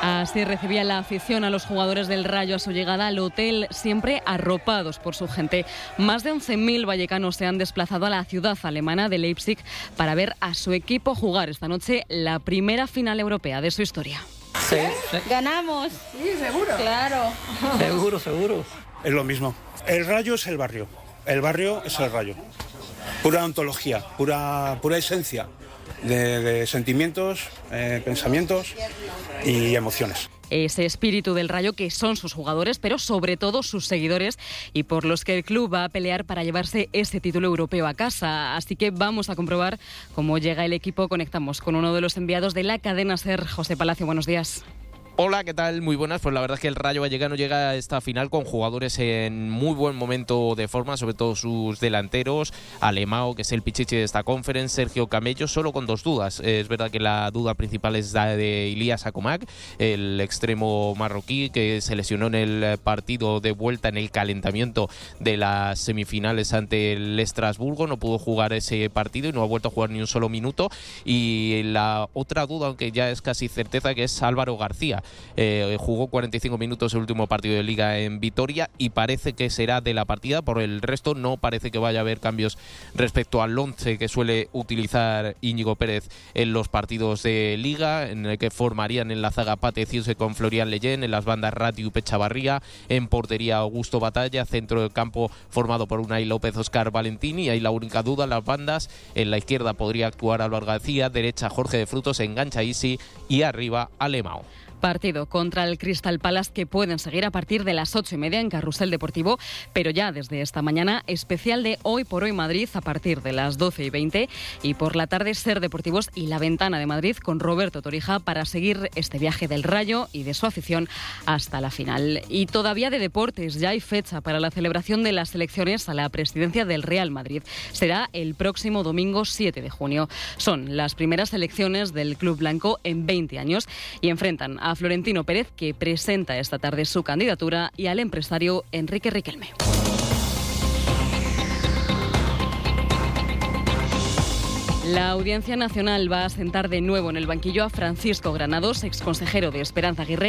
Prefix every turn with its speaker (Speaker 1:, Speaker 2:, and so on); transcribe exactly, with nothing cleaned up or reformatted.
Speaker 1: Así recibía la afición a los jugadores del Rayo a su llegada al hotel, siempre arropados por su gente. Más de once mil vallecanos se han desplazado a la ciudad alemana de Leipzig para ver a su equipo jugar esta noche la primera final europea de su historia.
Speaker 2: Sí, sí.
Speaker 3: ¿Ganamos?
Speaker 4: Sí, seguro.
Speaker 3: Claro.
Speaker 2: Seguro, seguro.
Speaker 5: Es lo mismo. El Rayo es el barrio. El barrio es el Rayo. Pura ontología, pura, pura esencia de, de sentimientos, eh, pensamientos y emociones.
Speaker 1: Ese espíritu del Rayo que son sus jugadores, pero sobre todo sus seguidores, y por los que el club va a pelear para llevarse ese título europeo a casa. Así que vamos a comprobar cómo llega el equipo. Conectamos con uno de los enviados de la cadena SER, José Palacio. Buenos días.
Speaker 6: Hola, ¿qué tal? Muy buenas. Pues la verdad es que el Rayo Vallecano llega a esta final con jugadores en muy buen momento de forma, sobre todo sus delanteros, Alemão, que es el pichichi de esta conference, Sergio Camello, solo con dos dudas. Es verdad que la duda principal es la de Ilias Acomac, el extremo marroquí que se lesionó en el partido de vuelta en el calentamiento de las semifinales ante el Estrasburgo, no pudo jugar ese partido y no ha vuelto a jugar ni un solo minuto. Y la otra duda, aunque ya es casi certeza, que es Álvaro García. Eh, jugó cuarenta y cinco minutos el último partido de Liga en Vitoria y parece que será de la partida. Por el resto no parece que vaya a haber cambios respecto al once que suele utilizar Íñigo Pérez en los partidos de Liga, en el que formarían en la zaga Pate Ciuse con Florian Leyen, en las bandas Ratiu Pechavarría, en portería Augusto Batalla, centro del campo formado por Unai López, Óscar Valentini. Y ahí la única duda, las bandas: en la izquierda podría actuar Álvaro García, derecha Jorge de Frutos, engancha Isi y arriba Alemão.
Speaker 1: Partido contra el Crystal Palace que pueden seguir a partir de las ocho y media en Carrusel Deportivo, pero ya desde esta mañana especial de Hoy por Hoy Madrid a partir de las doce y veinte, y por la tarde Ser Deportivos y La Ventana de Madrid con Roberto Torija para seguir este viaje del Rayo y de su afición hasta la final. Y todavía de deportes, ya hay fecha para la celebración de las elecciones a la presidencia del Real Madrid. Será el próximo domingo siete de junio. Son las primeras elecciones del club blanco en veinte años y enfrentan a Florentino Pérez, que presenta esta tarde su candidatura, y al empresario Enrique Riquelme. La Audiencia Nacional va a sentar de nuevo en el banquillo a Francisco Granados, exconsejero de Esperanza Aguirre